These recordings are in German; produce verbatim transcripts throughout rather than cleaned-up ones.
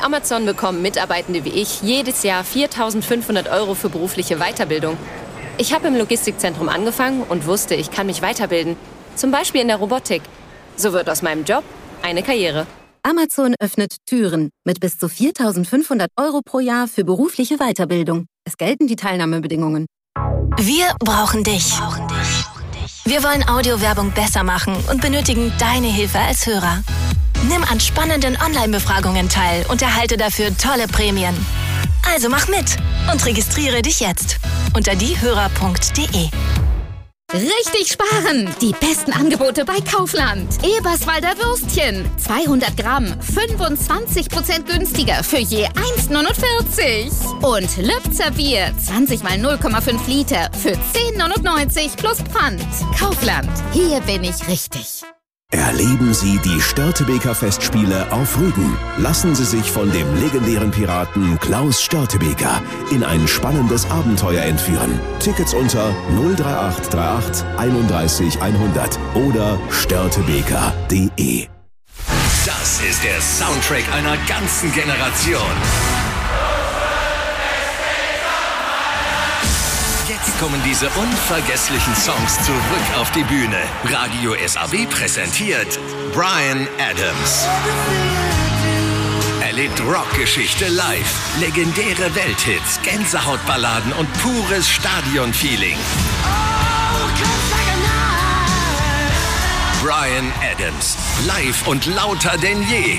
Bei Amazon bekommen Mitarbeitende wie ich jedes Jahr viertausendfünfhundert Euro für berufliche Weiterbildung. Ich habe im Logistikzentrum angefangen und wusste, ich kann mich weiterbilden. Zum Beispiel in der Robotik. So wird aus meinem Job eine Karriere. Amazon öffnet Türen mit bis zu viertausendfünfhundert Euro pro Jahr für berufliche Weiterbildung. Es gelten die Teilnahmebedingungen. Wir brauchen dich. Wir wollen Audiowerbung besser machen und benötigen deine Hilfe als Hörer. Nimm an spannenden Online-Befragungen teil und erhalte dafür tolle Prämien. Also mach mit und registriere dich jetzt unter diehörer punkt de. Richtig sparen! Die besten Angebote bei Kaufland. Eberswalder Würstchen. zweihundert Gramm, fünfundzwanzig Prozent günstiger für je eins neunundvierzig. Und Lübzer Bier, zwanzig mal null Komma fünf Liter für zehn neunundneunzig plus Pfand. Kaufland, hier bin ich richtig. Erleben Sie die Störtebeker Festspiele auf Rügen. Lassen Sie sich von dem legendären Piraten Klaus Störtebeker in ein spannendes Abenteuer entführen. Tickets unter null drei acht drei acht einunddreißig hundert oder störtebeker punkt de. Das ist der Soundtrack einer ganzen Generation. Jetzt kommen diese unvergesslichen Songs zurück auf die Bühne. Radio S A W präsentiert Bryan Adams. Erlebt Rockgeschichte live, legendäre Welthits, Gänsehautballaden und pures Stadionfeeling. Bryan Adams, live und lauter denn je.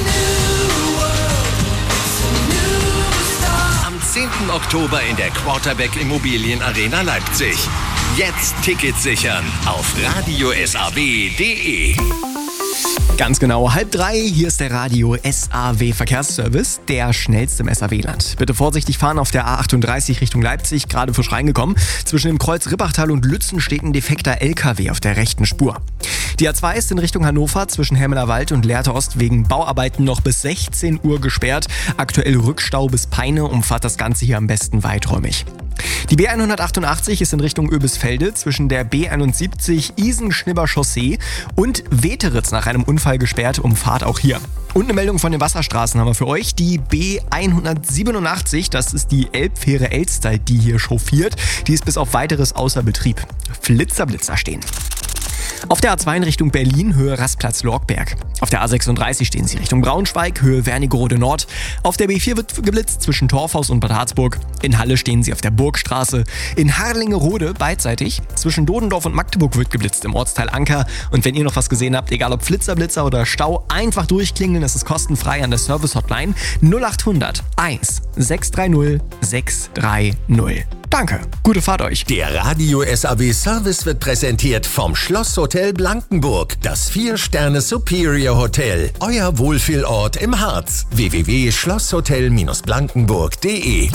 zehnten Oktober in der Quarterback Immobilien Arena Leipzig. Jetzt Tickets sichern auf radio s a w punkt de. Ganz genau, halb drei, hier ist der Radio S A W Verkehrsservice, der schnellste im S A W-Land. Bitte vorsichtig fahren auf der A achtunddreißig Richtung Leipzig, gerade frisch reingekommen. Zwischen dem Kreuz Rippachtal und Lützen steht ein defekter L K W auf der rechten Spur. Die A zwei ist in Richtung Hannover zwischen Helmelerwald und Lehrte Ost wegen Bauarbeiten noch bis sechzehn Uhr gesperrt. Aktuell Rückstau bis Peine, umfahrt das Ganze hier am besten weiträumig. Die B hundertachtundachtzig ist in Richtung Oebisfelde zwischen der B einundsiebzig Isenschnibber Chaussee und Weteritz nach einem Unfall gesperrt, umfahrt auch hier. Und eine Meldung von den Wasserstraßen haben wir für euch. Die B hundertsiebenundachtzig, das ist die Elbfähre Elster, die hier chauffiert. Die ist bis auf weiteres außer Betrieb. Flitzer, Blitzer stehen. Auf der A zwei in Richtung Berlin, Höhe Rastplatz-Lorgberg. Auf der A sechsunddreißig stehen sie Richtung Braunschweig, Höhe Wernigerode Nord. Auf der B vier wird geblitzt zwischen Torfhaus und Bad Harzburg. In Halle stehen sie auf der Burgstraße. In Harlingerode beidseitig. Zwischen Dodendorf und Magdeburg wird geblitzt im Ortsteil Anker. Und wenn ihr noch was gesehen habt, egal ob Flitzer, Blitzer oder Stau, einfach durchklingeln. Das ist kostenfrei an der Service-Hotline null achthundert eins sechs drei null sechs drei null. Danke, gute Fahrt euch. Der Radio S A W Service wird präsentiert vom Schlosshotel Blankenburg. Das vier Sterne Superior Hotel. Euer Wohlfühlort im Harz. w w w punkt schlosshotel blankenburg punkt de.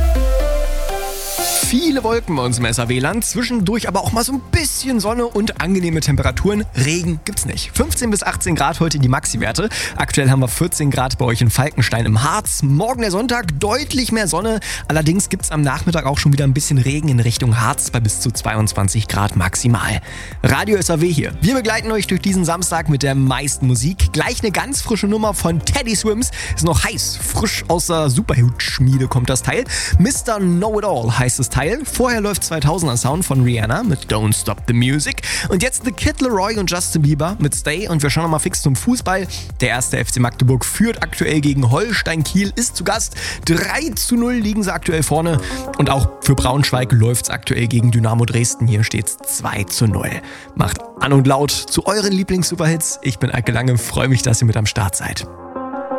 Viele Wolken bei uns im S A W-Land, zwischendurch aber auch mal so ein bisschen Sonne und angenehme Temperaturen. Regen gibt's nicht. fünfzehn bis achtzehn Grad heute die Maxi-Werte. Aktuell haben wir vierzehn Grad bei euch in Falkenstein im Harz. Morgen der Sonntag, deutlich mehr Sonne. Allerdings gibt's am Nachmittag auch schon wieder ein bisschen Regen in Richtung Harz bei bis zu zweiundzwanzig Grad maximal. Radio S A W hier. Wir begleiten euch durch diesen Samstag mit der meisten Musik. Gleich eine ganz frische Nummer von Teddy Swims. Ist noch heiß, frisch aus der Superhut-Schmiede kommt das Teil. Mister Know-It-All heißt es Teil. Vorher läuft zweitausender Sound von Rihanna mit Don't Stop the Music. Und jetzt The Kid Laroi und Justin Bieber mit Stay. Und wir schauen nochmal fix zum Fußball. Der erste F C Magdeburg führt aktuell gegen Holstein Kiel, ist zu Gast. drei zu null liegen sie aktuell vorne. Und auch für Braunschweig läuft es aktuell gegen Dynamo Dresden. Hier steht es zwei zu null. Macht an und laut zu euren Lieblings-Superhits. Ich bin Eike Lange, freue mich, dass ihr mit am Start seid.